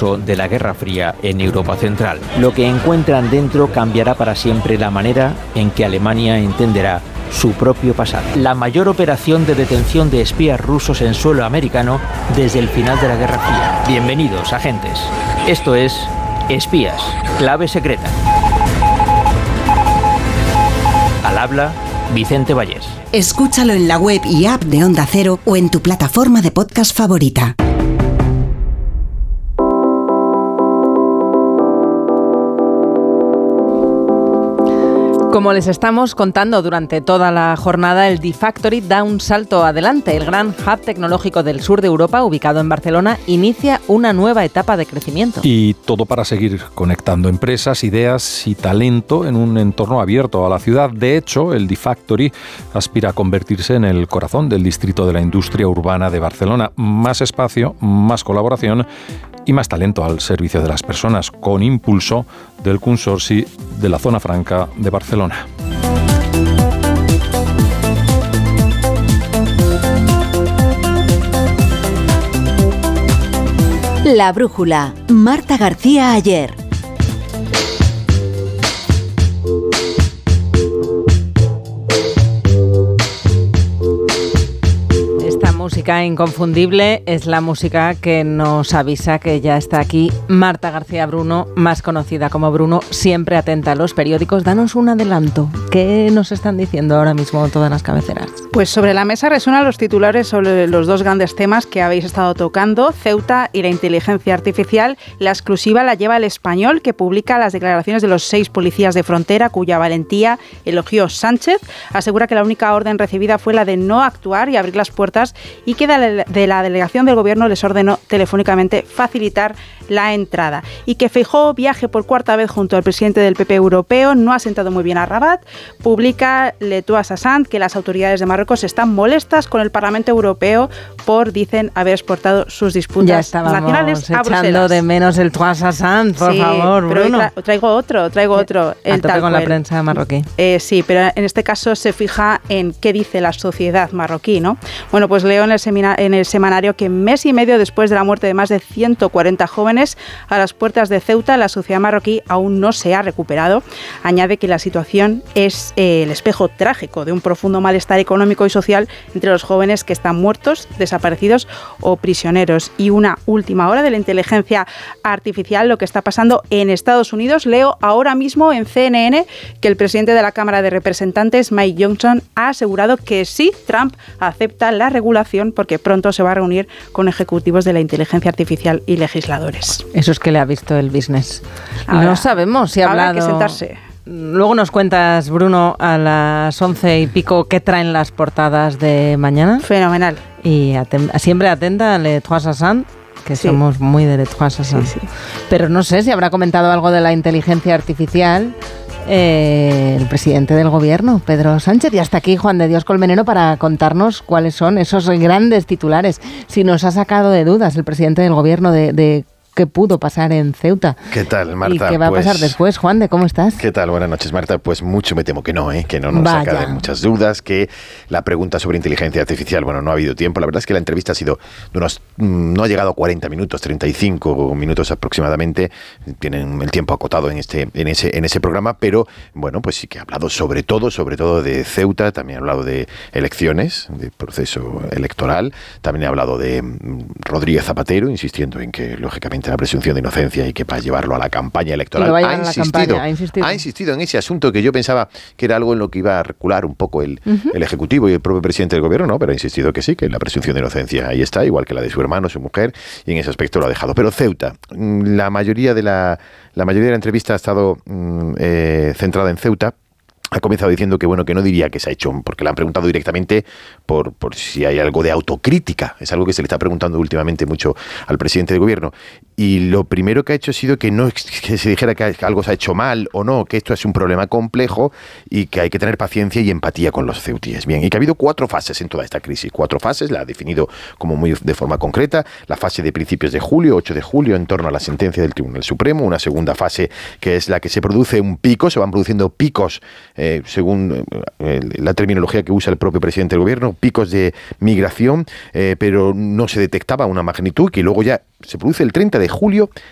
ruso de la Guerra Fría en Europa Central. Lo que encuentran dentro cambiará para siempre la manera en que Alemania entenderá su propio pasado. La mayor operación de detención de espías rusos en suelo americano desde el final de la Guerra Fría. Bienvenidos, agentes. Esto es Espías, clave secreta. Al habla, Vicente Vallés. Escúchalo en la web y app de Onda Cero o en tu plataforma de podcast favorita. Como les estamos contando durante toda la jornada, el D-Factory da un salto adelante. El gran hub tecnológico del sur de Europa, ubicado en Barcelona, inicia una nueva etapa de crecimiento. Y todo para seguir conectando empresas, ideas y talento en un entorno abierto a la ciudad. De hecho, el D-Factory aspira a convertirse en el corazón del distrito de la industria urbana de Barcelona. Más espacio, más colaboración y más talento al servicio de las personas, con impulso del Consorci de la Zona Franca de Barcelona. La brújula. Marta García Ayer. Música inconfundible es la música que nos avisa que ya está aquí Marta García Bruno, más conocida como Bruno, siempre atenta a los periódicos. Danos un adelanto. ¿Qué nos están diciendo ahora mismo todas las cabeceras? Pues sobre la mesa resuenan los titulares sobre los dos grandes temas que habéis estado tocando, Ceuta y la inteligencia artificial. La exclusiva la lleva El Español, que publica las declaraciones de los 6 policías de frontera, cuya valentía elogió Sánchez. Asegura que la única orden recibida fue la de no actuar y abrir las puertas, y que de la delegación del gobierno les ordenó telefónicamente facilitar la entrada. Y que Feijóo viaje por cuarta vez junto al presidente del PP europeo no ha sentado muy bien a Rabat. Publica L'Etoile Sassant que las autoridades de Marruecos están molestas con el Parlamento Europeo por, dicen, haber exportado sus disputas nacionales a Bruselas. Echando de menos el L'Etoile Sassant, por favor, Bruno. Pero traigo otro. A tope con la prensa marroquí. Sí, pero en este caso se fija en qué dice la sociedad marroquí, ¿no? Bueno, pues leo en el semanario que mes y medio después de la muerte de más de 140 jóvenes a las puertas de Ceuta, la sociedad marroquí aún no se ha recuperado. Añade que la situación es el espejo trágico de un profundo malestar económico y social entre los jóvenes que están muertos, desaparecidos o prisioneros. Y una última hora de la inteligencia artificial, lo que está pasando en Estados Unidos. Leo ahora mismo en CNN que el presidente de la Cámara de Representantes, Mike Johnson, ha asegurado que sí, Trump acepta la regulación porque pronto se va a reunir con ejecutivos de la inteligencia artificial y legisladores. Eso es que le ha visto el business. Ahora, no sabemos si ha hablado... Habrá que sentarse. Luego nos cuentas, Bruno, a las 11 y pico qué traen las portadas de mañana. Fenomenal. Y siempre atenta a L'Etoile Sassant, que sí, somos muy de L'Etoile Sassant. Sí. Pero no sé si habrá comentado algo de la inteligencia artificial el presidente del gobierno, Pedro Sánchez. Y hasta aquí Juan de Dios Colmenero para contarnos cuáles son esos grandes titulares. Si nos ha sacado de dudas el presidente del gobierno de qué pudo pasar en Ceuta. ¿Qué tal, Marta? ¿Y qué va a pasar después, Juan? ¿Cómo estás? ¿Qué tal? Buenas noches, Marta. Pues mucho me temo que no nos saca de muchas dudas, que la pregunta sobre inteligencia artificial, bueno, no ha habido tiempo. La verdad es que la entrevista ha sido de no ha llegado a 40 minutos, 35 minutos aproximadamente. Tienen el tiempo acotado en ese programa, pero bueno, pues sí que ha hablado sobre todo de Ceuta, también ha hablado de elecciones, de proceso electoral, también ha hablado de Rodríguez Zapatero, insistiendo en que, lógicamente, la presunción de inocencia y que para llevarlo a la campaña electoral ha insistido en ese asunto que yo pensaba que era algo en lo que iba a recular un poco el Ejecutivo y el propio presidente del Gobierno, no, pero ha insistido que sí, que la presunción de inocencia ahí está, igual que la de su hermano, su mujer, y en ese aspecto lo ha dejado. Pero Ceuta, la mayoría de la entrevista ha estado centrada en Ceuta. Ha comenzado diciendo que bueno, que no diría que se ha hecho, porque le han preguntado directamente por si hay algo de autocrítica. Es algo que se le está preguntando últimamente mucho al presidente del gobierno. Y lo primero que ha hecho ha sido que se dijera que algo se ha hecho mal o no, que esto es un problema complejo y que hay que tener paciencia y empatía con los ceutíes. Bien, y que ha habido 4 fases en toda esta crisis. 4 fases, la ha definido como muy de forma concreta. La fase de principios de julio, 8 de julio, en torno a la sentencia del Tribunal Supremo. Una segunda fase que es la que se produce un pico, se van produciendo picos, según la terminología que usa el propio presidente del gobierno, picos de migración, pero no se detectaba una magnitud, que luego ya se produce el 30 de julio